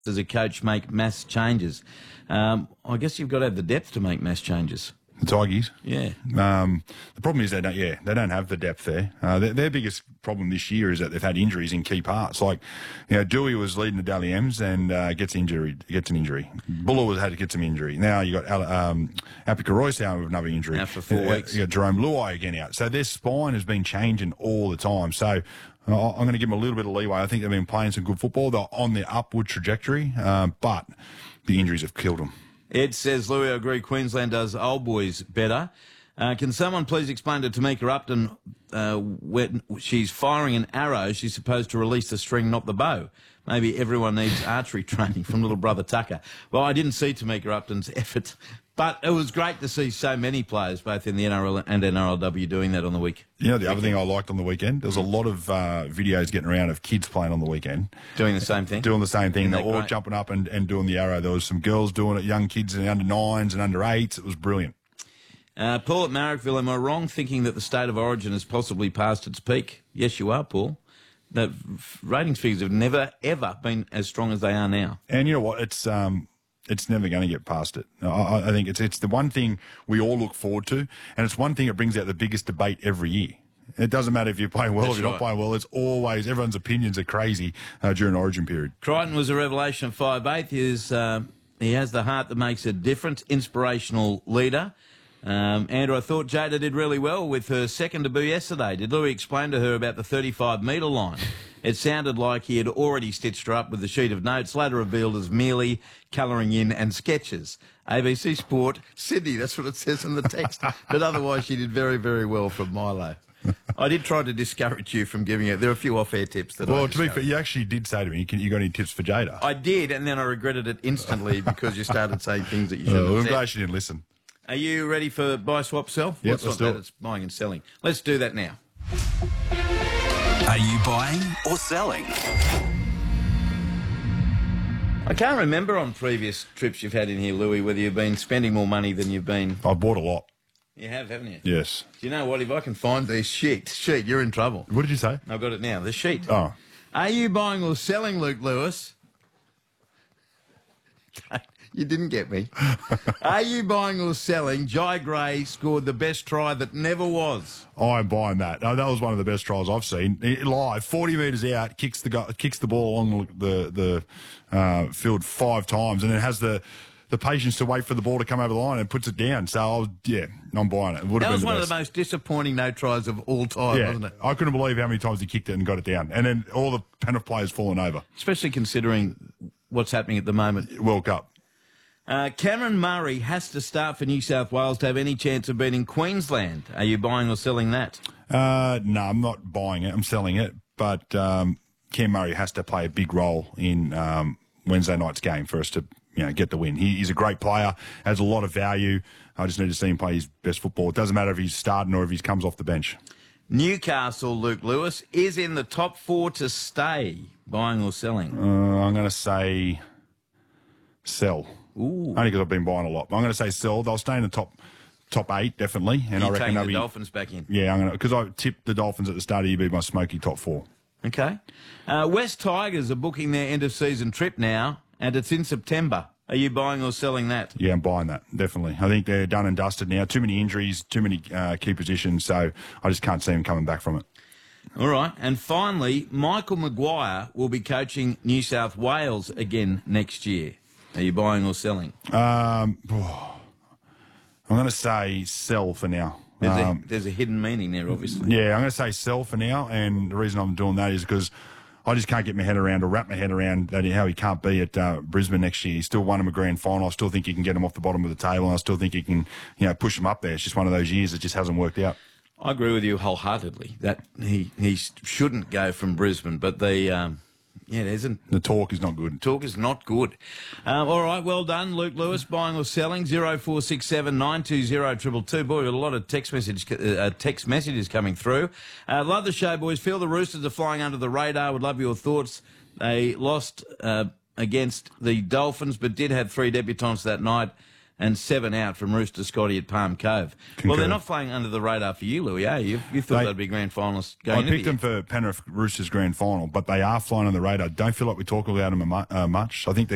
as a coach make mass changes. I guess you've got to have the depth to make mass changes. The Tigers? Yeah. The problem is they don't have the depth there. Their biggest problem this year is that they've had injuries in key parts. Like, Dewey was leading the Dally M's and gets an injury. Buller has had to get some injury. Now you got Apika Royce out with another injury. Out for 4 weeks. You got Jerome Luai again out. So their spine has been changing all the time. So I'm going to give them a little bit of leeway. I think they've been playing some good football. They're on their upward trajectory, but the injuries have killed them. Ed says, Louis, I agree, Queensland does old boys better. Can someone please explain to Tamika Upton when she's firing an arrow, she's supposed to release the string, not the bow? Maybe everyone needs archery training from little brother Tucker. Well, I didn't see Tamika Upton's effort, but it was great to see so many players, both in the NRL and NRLW, doing that on the week. The other thing I liked on the weekend, there was a lot of videos getting around of kids playing on the weekend. Doing the same thing? Doing the same thing. They're all great? jumping up and doing the arrow. There was some girls doing it, young kids in the under 9s and under 8s. It was brilliant. Paul at Marrickville, am I wrong thinking that the State of Origin has possibly passed its peak? Yes, you are, Paul. The ratings figures have never, ever been as strong as they are now. And you know what? It's never going to get past it. I think it's the one thing we all look forward to, and it's one thing that brings out the biggest debate every year. It doesn't matter if you're playing well or if you're not playing well. It's always, everyone's opinions are crazy during Origin period. Crichton was a revelation at 5'8". He has the heart that makes a difference, inspirational leader. Andrew, I thought Jada did really well with her second debut yesterday. Did Louis explain to her about the 35-metre line? It sounded like he had already stitched her up with a sheet of notes, later revealed as merely colouring in and sketches. ABC Sport, Sydney, that's what it says in the text. But otherwise, she did very, very well from Milo. I did try to discourage you from giving it. There are a few off-air tips that Well, to be fair, you actually did say to me, you got any tips for Jada? I did, and then I regretted it instantly because you started saying things that you shouldn't have I'm said. glad she didn't listen. Are you ready for buy, swap, sell? Yep, let's do it. It's buying and selling. Let's do that now. Are you buying or selling? I can't remember on previous trips you've had in here, Louis, whether you've been spending more money than you've been... I bought a lot. You have, haven't you? Yes. Do you know what? If I can find the sheet, you're in trouble. What did you say? I've got it now. The sheet. Oh. Are you buying or selling, Luke Lewis? You didn't get me. Are you buying or selling? Jai Gray scored the best try that never was. I'm buying that. That was one of the best tries I've seen. Live, 40 metres out, kicks the ball along the field 5 times, and then has the patience to wait for the ball to come over the line and puts it down. So, I'm buying it. That was one of the most disappointing no tries of all time, wasn't it? I couldn't believe how many times he kicked it and got it down. And then all the Penrith players falling over. Especially considering what's happening at the moment. World Cup. Cameron Murray has to start for New South Wales to have any chance of beating Queensland. Are you buying or selling that? No, I'm not buying it. I'm selling it. But Cam Murray has to play a big role in Wednesday night's game for us to get the win. He's a great player, has a lot of value. I just need to see him play his best football. It doesn't matter if he's starting or if he comes off the bench. Newcastle, Luke Lewis, is in the top 4 to stay. Buying or selling? I'm going to say sell. Ooh. Only because I've been buying a lot. But I'm going to say sell. They'll stay in the top 8, definitely. And I reckon they'll the be Dolphins back in? Yeah, because I tipped the Dolphins at the start of the year be my smoky top 4. Okay. West Tigers are booking their end-of-season trip now, and it's in September. Are you buying or selling that? Yeah, I'm buying that, definitely. I think they're done and dusted now. Too many injuries, too many key positions, so I just can't see them coming back from it. All right. And finally, Michael Maguire will be coaching New South Wales again next year. Are you buying or selling? I'm going to say sell for now. There's a hidden meaning there, obviously. Yeah, I'm going to say sell for now, and the reason I'm doing that is because I just can't get my head around or wrap my head around that how he can't be at Brisbane next year. He still won him a grand final. I still think he can get him off the bottom of the table, and I still think he can push him up there. It's just one of those years that just hasn't worked out. I agree with you wholeheartedly that he shouldn't go from Brisbane, but the talk is not good. Talk is not good. All right, well done, Luke Lewis. Buying or selling? 0467 920 222. Boy, we've got a lot of text messages coming through. Love the show, boys. Feel the Roosters are flying under the radar. Would love your thoughts. They lost against the Dolphins, but did have 3 debutants that night and 7 out from Rooster Scotty at Palm Cove. Concur. Well, they're not flying under the radar for you, Louis, are you? You thought they'd be grand finalists going I into picked them for Penrith Roosters grand final, but they are flying on the radar. Don't feel like we talk about them much. I think they're